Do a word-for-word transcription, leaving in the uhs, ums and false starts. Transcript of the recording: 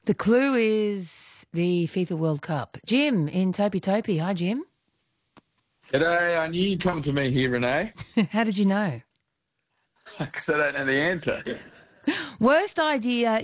The clue is the FIFA World Cup. Jim in Topi Topi. Hi, Jim. G'day, I knew you'd come to me here, Renee. How did you know? Because I don't know the answer. Worst idea